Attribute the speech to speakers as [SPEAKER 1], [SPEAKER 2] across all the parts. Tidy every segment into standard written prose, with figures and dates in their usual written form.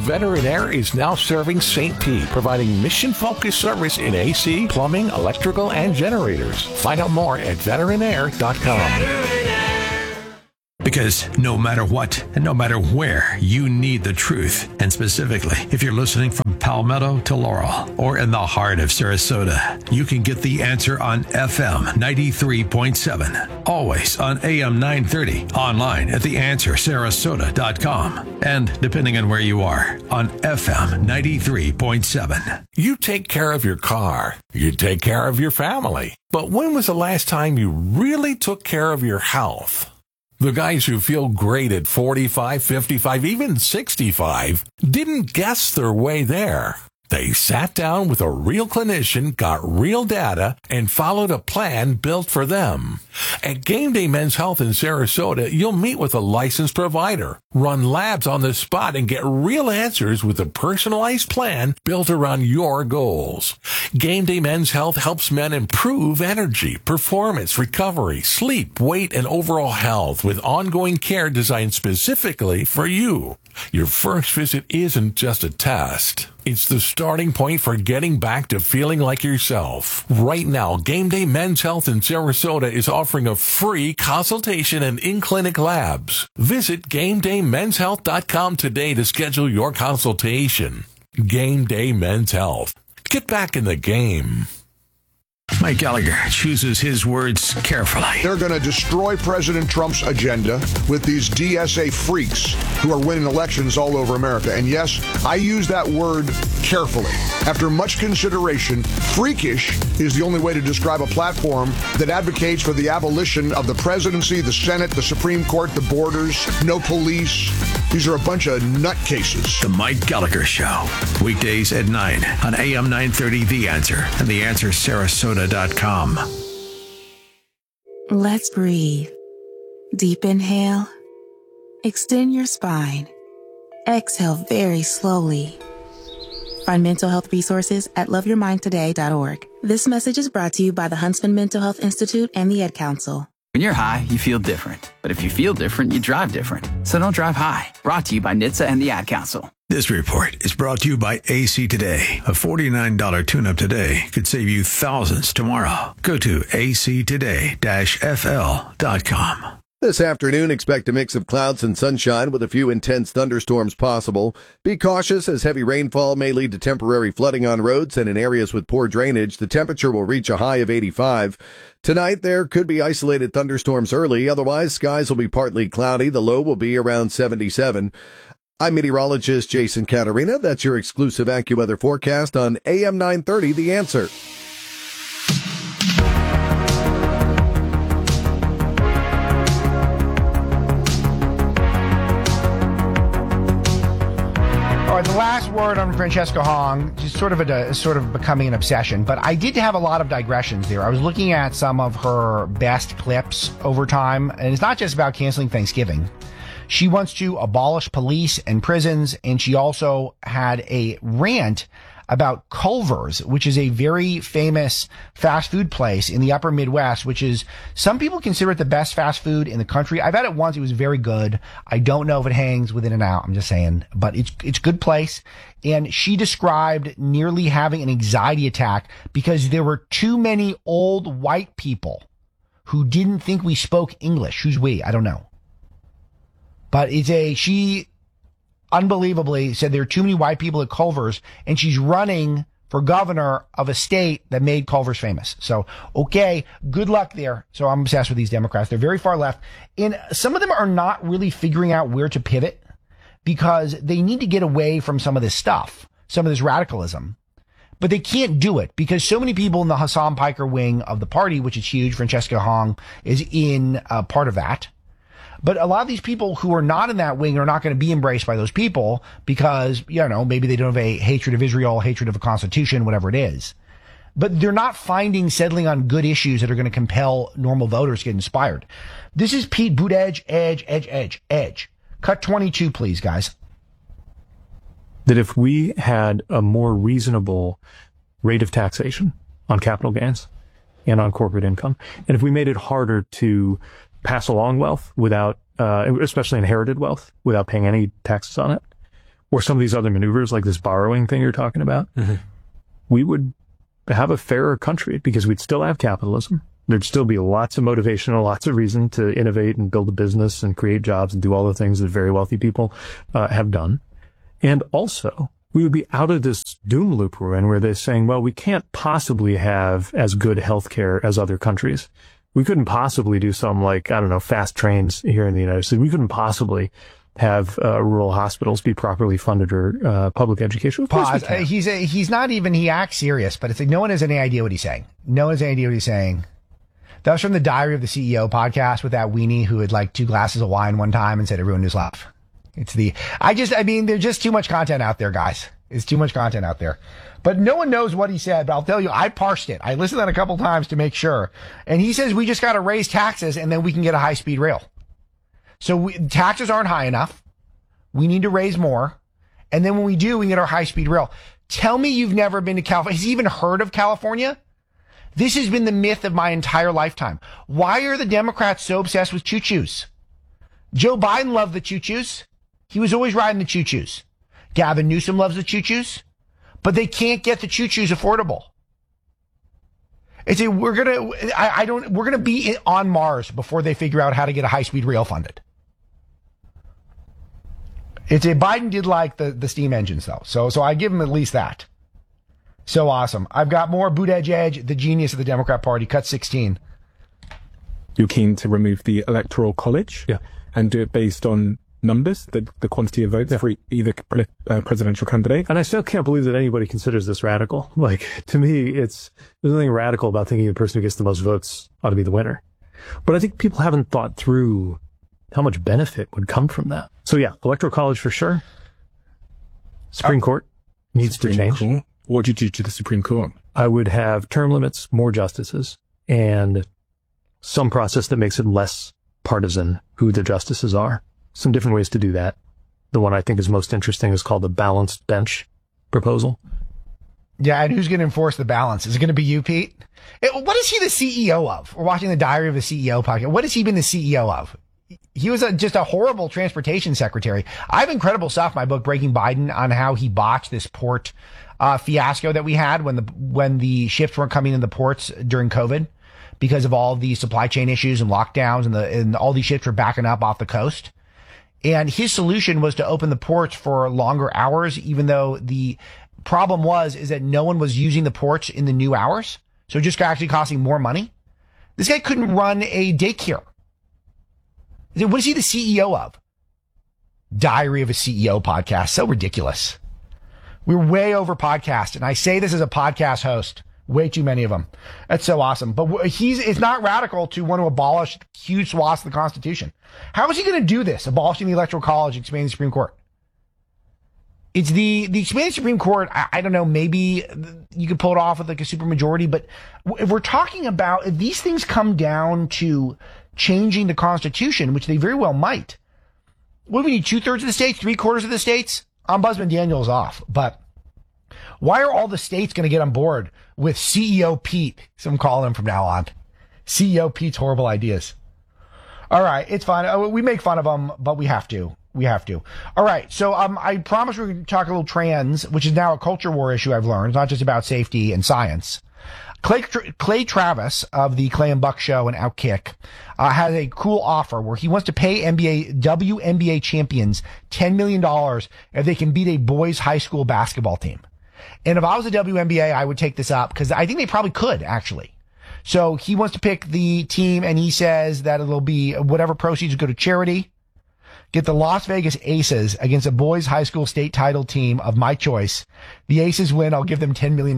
[SPEAKER 1] Veteran Air is now serving St. Pete, providing mission-focused service in AC, plumbing, electrical, and generators. Find out more at veteranair.com.
[SPEAKER 2] Because no matter what and no matter where, you need the truth. And specifically, if you're listening from Palmetto to Laurel or in the heart of Sarasota, you can get the answer on FM 93.7. Always on AM 930. Online at theanswersarasota.com. And depending on where you are, on FM 93.7.
[SPEAKER 1] You take care of your car. You take care of your family. But when was the last time you really took care of your health? The guys who feel great at 45, 55, even 65 didn't guess their way there. They sat down with a real clinician, got real data, and followed a plan built for them. At Game Day Men's Health in Sarasota, you'll meet with a licensed provider, run labs on the spot, and get real answers with a personalized plan built around your goals. Game Day Men's Health helps men improve energy, performance, recovery, sleep, weight, and overall health with ongoing care designed specifically for you. Your first visit isn't just a test. It's the starting point for getting back to feeling like yourself. Right now, Game Day Men's Health in Sarasota is offering a free consultation and in-clinic labs. Visit GameDayMen'sHealth.com today to schedule your consultation. Game Day Men's Health. Get back in the game.
[SPEAKER 2] Mike Gallagher chooses his words carefully.
[SPEAKER 3] They're going to destroy President Trump's agenda with these DSA freaks who are winning elections all over America. And yes, I use that word carefully. After much consideration, freakish is the only way to describe a platform that advocates for the abolition of the presidency, the Senate, the Supreme Court, the borders, no police. These are a bunch of nutcases.
[SPEAKER 2] The Mike Gallagher Show. Weekdays at 9 on AM 930 The Answer and TheAnswerSarasota.com.
[SPEAKER 4] Let's breathe. Deep inhale. Extend your spine. Exhale very slowly. Find mental health resources at loveyourmindtoday.org. This message is brought to you by the Huntsman Mental Health Institute and the Ed Council.
[SPEAKER 5] When you're high, you feel different. But if you feel different, you drive different. So don't drive high. Brought to you by NHTSA and the Ad Council.
[SPEAKER 2] This report is brought to you by AC Today. A $49 tune-up today could save you thousands tomorrow. Go to actoday-fl.com.
[SPEAKER 6] This afternoon, expect a mix of clouds and sunshine with a few intense thunderstorms possible. Be cautious as heavy rainfall may lead to temporary flooding on roads and in areas with poor drainage. The temperature will reach a high of 85. Tonight, there could be isolated thunderstorms early. Otherwise, skies will be partly cloudy. The low will be around 77. I'm meteorologist Jason Caterina. That's your exclusive AccuWeather forecast on AM 930, The Answer.
[SPEAKER 7] The last word on Francesca Hong is sort of becoming an obsession, but I did have a lot of digressions there. I was looking at some of her best clips over time, and it's not just about canceling Thanksgiving. She wants to abolish police and prisons, and she also had a rant about Culver's, which is a very famous fast food place in the upper Midwest, which is, some people consider it the best fast food in the country. I've had it once. It was very good. I don't know if it hangs with In-N-Out. I'm just saying, but it's a good place. And she described nearly having an anxiety attack because there were too many old white people who didn't think we spoke English. Who's we? I don't know. But she unbelievably said there are too many white people at Culver's, and she's running for governor of a state that made Culver's famous. So, okay, good luck there. So I'm obsessed with these Democrats. They're very far left. And some of them are not really figuring out where to pivot because they need to get away from some of this stuff, some of this radicalism. But they can't do it because so many people in the Hassan Piker wing of the party, which is huge, Francesca Hong is in part of that. But a lot of these people who are not in that wing are not going to be embraced by those people because, maybe they don't have a hatred of Israel, hatred of a constitution, whatever it is. But they're not settling on good issues that are going to compel normal voters to get inspired. This is Pete Buttigieg, edge. Cut 22, please, guys.
[SPEAKER 8] That if we had a more reasonable rate of taxation on capital gains and on corporate income, and if we made it harder to pass along wealth without, especially inherited wealth, without paying any taxes on it, or some of these other maneuvers like this borrowing thing you're talking about, we would have a fairer country because we'd still have capitalism. There'd still be lots of motivation and lots of reason to innovate and build a business and create jobs and do all the things that very wealthy people have done. And also, we would be out of this doom loop we're in where they're saying, well, we can't possibly have as good healthcare as other countries. We couldn't possibly do some fast trains here in the United States. We couldn't possibly have rural hospitals be properly funded or public education. Of course we can.
[SPEAKER 7] He acts serious, but it's like no one has any idea what he's saying. No one has any idea what he's saying. That was from the Diary of the CEO podcast with that weenie who had like 2 glasses of wine one time and said everyone knew laugh. There's just too much content out there, guys. It's too much content out there. But no one knows what he said, but I'll tell you, I parsed it. I listened to that a couple times to make sure. And he says we just got to raise taxes and then we can get a high-speed rail. So taxes aren't high enough. We need to raise more. And then when we do, we can get our high-speed rail. Tell me you've never been to California. Has he even heard of California? This has been the myth of my entire lifetime. Why are the Democrats so obsessed with choo-choos? Joe Biden loved the choo-choos. He was always riding the choo-choos. Gavin Newsom loves the choo-choos, but they can't get the choo-choos affordable. We're gonna be on Mars before they figure out how to get a high-speed rail funded. Biden did like the steam engines though, so I give him at least that. So awesome. I've got more Buttigieg, the genius of the Democrat Party, cut 16.
[SPEAKER 9] You're keen to remove the Electoral College and do it based on numbers, the quantity of votes for either presidential candidate.
[SPEAKER 8] And I still can't believe that anybody considers this radical. Like, to me, there's nothing radical about thinking the person who gets the most votes ought to be the winner. But I think people haven't thought through how much benefit would come from that. So yeah, Electoral College for sure. Supreme Court needs to change.
[SPEAKER 9] Court. What would you do to the Supreme Court?
[SPEAKER 8] I would have term limits, more justices, and some process that makes it less partisan who the justices are. Some different ways to do that. The one I think is most interesting is called the balanced bench proposal.
[SPEAKER 7] Yeah, and who's going to enforce the balance? Is it going to be you, Pete? What is he the CEO of? We're watching the Diary of the CEO podcast. What has he been the CEO of? He was just a horrible transportation secretary. I have incredible stuff in my book, Breaking Biden, on how he botched this port fiasco that we had when the ships weren't coming in the ports during COVID because of all the supply chain issues and lockdowns and all these ships were backing up off the coast. And his solution was to open the ports for longer hours, even though the problem is that no one was using the ports in the new hours. So just actually costing more money. This guy couldn't run a daycare. What is he the CEO of? Diary of a CEO podcast. So ridiculous. We're way over podcast. And I say this as a podcast host. Way too many of them. That's so awesome. But it's not radical to want to abolish huge swaths of the Constitution. How is he going to do this? Abolishing the Electoral College, expanding the Supreme Court. It's the expanded Supreme Court. I don't know. Maybe you could pull it off with like a supermajority. But if we're talking about, if these things come down to changing the Constitution, which they very well might, what do we need? 2/3 of the states, 3/4 of the states? Ombudsman Daniel's off. But why are all the states going to get on board with CEO Pete? So I'm calling him from now on. CEO Pete's horrible ideas. All right, it's fine. We make fun of him, but we have to. We have to. All right, so I promised we were going to talk a little trans, which is now a culture war issue I've learned. It's not just about safety and science. Clay Travis of the Clay and Buck Show and Outkick has a cool offer where he wants to pay WNBA champions $10 million if they can beat a boys high school basketball team. And if I was a WNBA, I would take this up because I think they probably could, actually. So he wants to pick the team, and he says that it'll be whatever proceeds go to charity. Get the Las Vegas Aces against a boys high school state title team of my choice. The Aces win. I'll give them $10 million.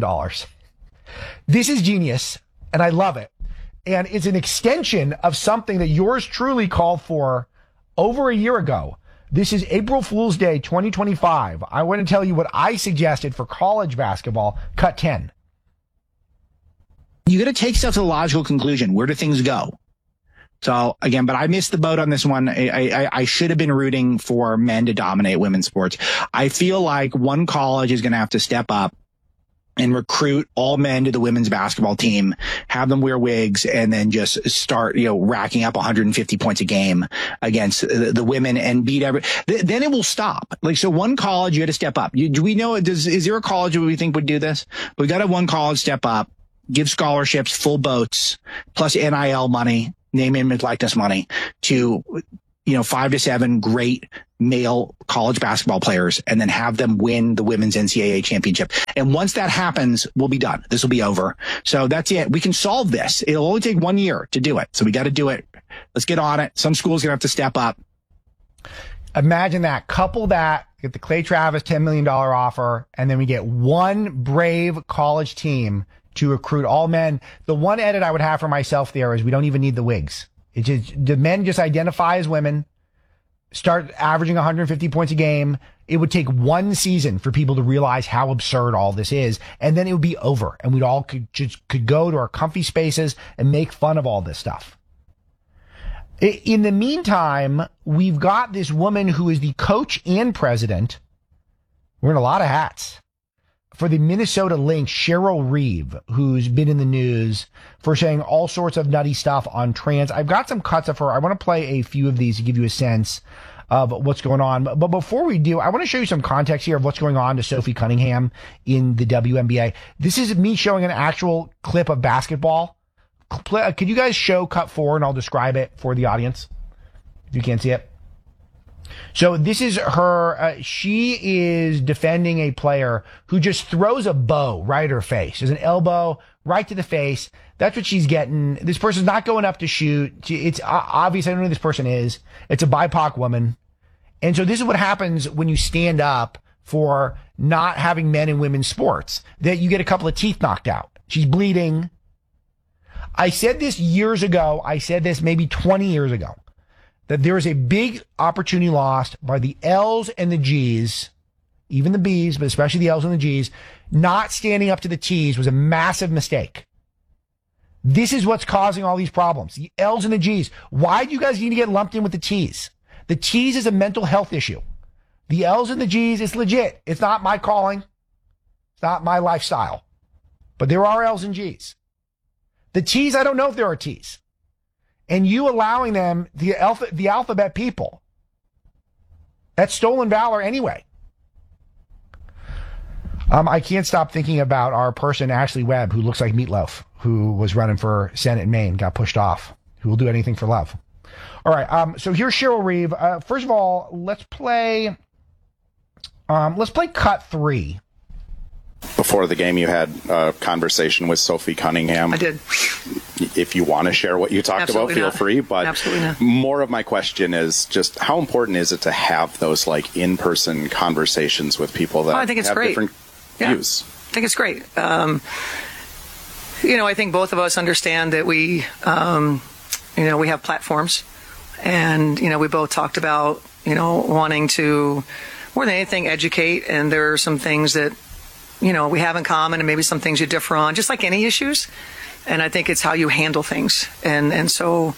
[SPEAKER 7] This is genius, and I love it. And it's an extension of something that yours truly called for over a year ago. This is April Fool's Day 2025. I want to tell you what I suggested for college basketball. Cut 10.
[SPEAKER 10] You got to take stuff to the logical conclusion. Where do things go? So again, but I missed the boat on this one. I should have been rooting for men to dominate women's sports. I feel like one college is going to have to step up and recruit all men to the women's basketball team, have them wear wigs, and then just start, racking up 150 points a game against the women and beat then it will stop. Like, so one college, you had to step up. Do we know, is there a college we think would do this? We got to one college step up, give scholarships, full boats, plus NIL money, name, image, likeness money to, 5 to 7 great male college basketball players, and then have them win the women's NCAA championship. And once that happens, we'll be done. This will be over. So that's it. We can solve this. It'll only take 1 year to do it. So we got to do it. Let's get on it. Some schools are going to have to step up.
[SPEAKER 7] Imagine that. Couple that, get the Clay Travis $10 million offer, and then we get one brave college team to recruit all men. The one edit I would have for myself there is we don't even need the wigs. It's just, the men just identify as women, start averaging 150 points a game. It would take one season for people to realize how absurd all this is, and then it would be over, and we'd all could go to our comfy spaces and make fun of all this stuff. In the meantime, we've got this woman who is the coach and president, wearing a lot of hats, for the Minnesota Lynx, Cheryl Reeve, who's been in the news for saying all sorts of nutty stuff on trans. I've got some cuts of her. I want to play a few of these to give you a sense of what's going on. But before we do, I want to show you some context here of what's going on to Sophie Cunningham in the WNBA. This is me showing an actual clip of basketball. Could you guys show cut 4 and I'll describe it for the audience if you can't see it? So this is her. She is defending a player who just throws a bow right at her face. There's an elbow right to the face. That's what she's getting. This person's not going up to shoot. It's obvious. I don't know who this person is. It's a BIPOC woman. And so this is what happens when you stand up for not having men and women's sports, that you get a couple of teeth knocked out. She's bleeding. I said this years ago. I said this maybe 20 years ago, that there is a big opportunity lost by the L's and the G's, even the B's, but especially the L's and the G's. Not standing up to the T's was a massive mistake. This is what's causing all these problems. The L's and the G's. Why do you guys need to get lumped in with the T's? The T's is a mental health issue. The L's and the G's, it's legit. It's not my calling. It's not my lifestyle. But there are L's and G's. The T's, I don't know if there are T's. And you allowing them, the alphabet people, that's stolen valor anyway. I can't stop thinking about our person, Ashley Webb, who looks like Meatloaf, who was running for Senate in Maine, got pushed off, who will do anything for love. All right. So here's Cheryl Reeve. First of all, let's play cut 3.
[SPEAKER 11] Before the game, you had a conversation with Sophie Cunningham.
[SPEAKER 12] I did.
[SPEAKER 11] If you want to share what you talked about, feel free. But
[SPEAKER 12] absolutely not.
[SPEAKER 11] More of my question is just how important is it to have those in-person conversations with people that
[SPEAKER 12] I think it's
[SPEAKER 11] have
[SPEAKER 12] great.
[SPEAKER 11] Different views?
[SPEAKER 12] I think it's great. I think both of us understand that we have platforms, and we both talked about wanting to more than anything educate, and there are some things that we have in common and maybe some things you differ on, just like any issues. And I think it's how you handle things. And so,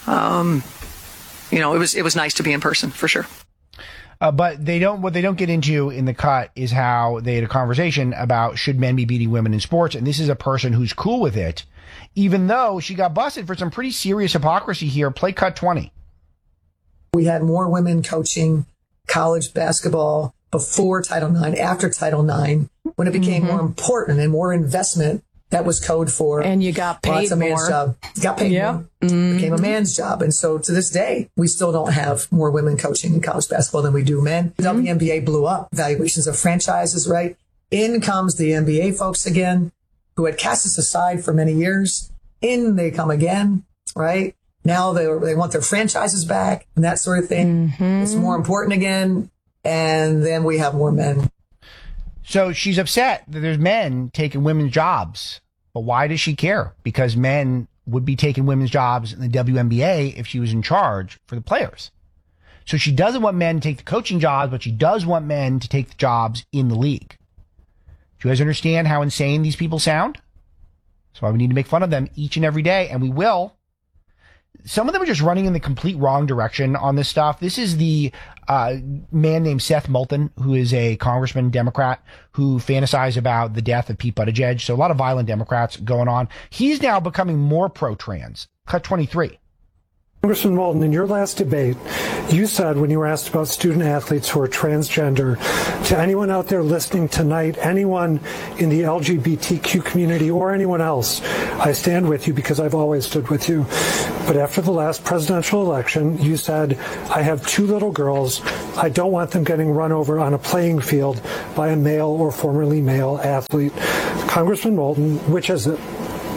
[SPEAKER 12] it was nice to be in person for sure. But what they don't get into in the cut is how they had a conversation about should men be beating women in sports. And this is a person who's cool with it, even though she got busted for some pretty serious hypocrisy here. Play cut 20.
[SPEAKER 13] We had more women coaching college basketball before Title IX, after Title IX, when it became more important and more investment. That was code for. And you got paid it's a man's more. Job. You got paid more. Became a man's job. And so to this day, we still don't have more women coaching in college basketball than we do men. The WNBA blew up. Valuations of franchises, right? In comes the NBA folks again, who had cast us aside for many years. In they come again, right? Now they want their franchises back and that sort of thing. It's more important again. And then we have more men. So she's upset that there's men taking women's jobs. But why does she care? Because men would be taking women's jobs in the WNBA if she was in charge for the players. So she doesn't want men to take the coaching jobs, but she does want men to take the jobs in the league. Do you guys understand how insane these people sound? That's why we need to make fun of them each and every day, and we will.
[SPEAKER 7] some of them are just running in the complete wrong direction on this stuff. This is the man named Seth Moulton, who is a congressman, Democrat, who fantasized about the death of Pete Buttigieg. So a lot of violent Democrats going on. He's now becoming more pro-trans. Cut 23.
[SPEAKER 14] Congressman Moulton, in your last debate, you said when you were asked about student athletes who are transgender, to anyone out there listening tonight, anyone in the LGBTQ community or anyone else, I stand with you because I've always stood with you. But after the last presidential election, you said, I have 2 little girls. I don't want them getting run over on a playing field by a male or formerly male athlete. Congressman Moulton, which is it?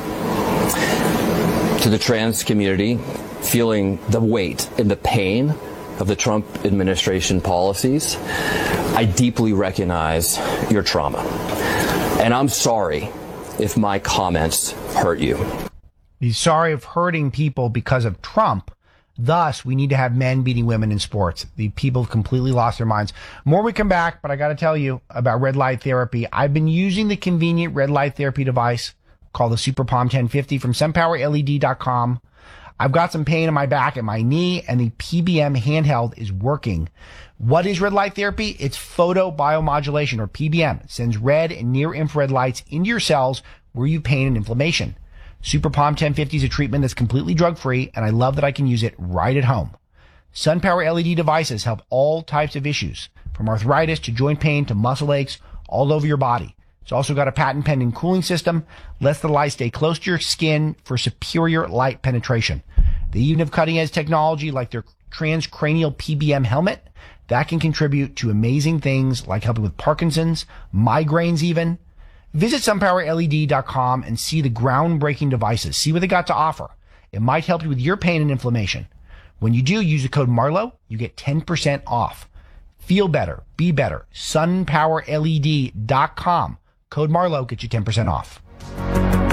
[SPEAKER 15] To the trans community, feeling the weight and the pain of the Trump administration policies, I deeply recognize your trauma. And I'm sorry if my comments hurt you.
[SPEAKER 7] He's sorry of hurting people because of Trump. Thus, we need to have men beating women in sports. The people have completely lost their minds. More we come back, but I got to tell you about red light therapy. I've been using the convenient red light therapy device called the Super Palm 1050 from SunPowerLED.com. I've got some pain in my back and my knee, and the PBM handheld is working. What is red light therapy? It's photobiomodulation, or PBM. It sends red and near infrared lights into your cells where you have pain and inflammation. Super Palm 1050 is a treatment that's completely drug-free, and I love that I can use it right at home. SunPower LED devices help all types of issues, from arthritis to joint pain to muscle aches, all over your body. It's also got a patent-pending cooling system, lets the light stay close to your skin for superior light penetration. They even have cutting-edge technology like their transcranial PBM helmet that can contribute to amazing things like helping with Parkinson's, migraines even. Visit SunPowerLED.com and see the groundbreaking devices. See what they got to offer. It might help you with your pain and inflammation. When you do, use the code MARLOW. You get 10% off. Feel better. Be better. SunPowerLED.com. Code MARLOW gets you 10% off.